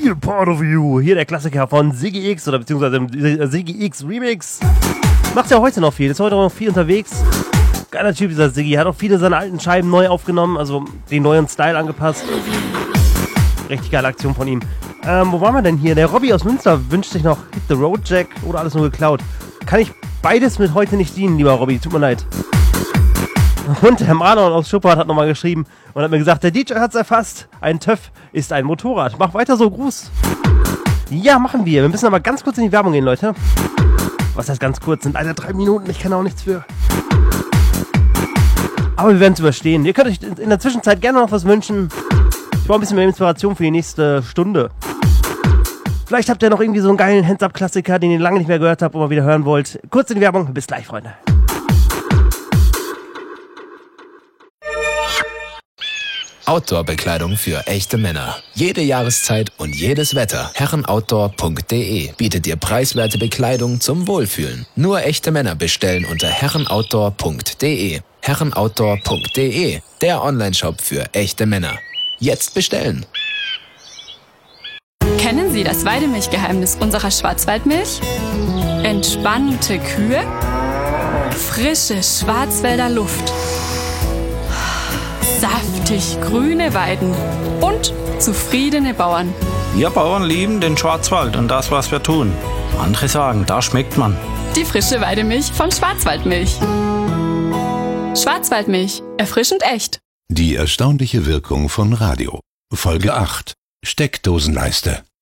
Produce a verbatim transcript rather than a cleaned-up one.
Feel Part of You. Hier der Klassiker von Siggi X oder beziehungsweise im Siggi X Remix. Macht ja heute noch viel, ist heute noch viel unterwegs. Geiler Typ dieser Siggi, hat auch viele seiner alten Scheiben neu aufgenommen, also den neuen Style angepasst. Richtig geile Aktion von ihm. Ähm, wo waren wir denn hier? Der Robby aus Münster wünscht sich noch Hit the Road Jack oder alles nur geklaut. Kann ich beides mit heute nicht dienen, lieber Robby, tut mir leid. Und der Marlon aus Schuppert hat nochmal geschrieben und hat mir gesagt, der D J hat's erfasst. Ein TÜV ist ein Motorrad. Mach weiter so, Gruß. Ja, machen wir. Wir müssen aber ganz kurz in die Werbung gehen, Leute. Was heißt ganz kurz? Sind leider drei Minuten. Ich kann auch nichts für. Aber wir werden es überstehen. Ihr könnt euch in der Zwischenzeit gerne noch was wünschen. Ich brauche ein bisschen mehr Inspiration für die nächste Stunde. Vielleicht habt ihr noch irgendwie so einen geilen Hands-Up-Klassiker, den ihr lange nicht mehr gehört habt und mal wieder hören wollt. Kurz in die Werbung. Bis gleich, Freunde. Outdoor-Bekleidung für echte Männer. Jede Jahreszeit und jedes Wetter. herrenoutdoor punkt de bietet dir preiswerte Bekleidung zum Wohlfühlen. Nur echte Männer bestellen unter herrenoutdoor punkt de. herrenoutdoor punkt de, der Onlineshop für echte Männer. Jetzt bestellen! Kennen Sie das Weidemilchgeheimnis unserer Schwarzwaldmilch? Entspannte Kühe, frische Schwarzwälder Luft, saftig grüne Weiden und zufriedene Bauern. Wir Bauern lieben den Schwarzwald und das, was wir tun. Andere sagen, da schmeckt man. Die frische Weidemilch von Schwarzwaldmilch. Schwarzwaldmilch, erfrischend echt. Die erstaunliche Wirkung von Radio. Folge acht. Steckdosenleiste.